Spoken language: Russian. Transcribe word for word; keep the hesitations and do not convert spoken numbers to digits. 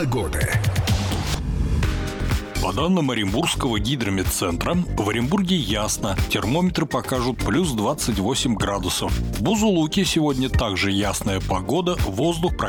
погода. По данным Оренбургского гидрометцентра, в Оренбурге ясно. Термометры покажут плюс двадцать восемь градусов. В Бузулуке сегодня также ясная погода, воздух практически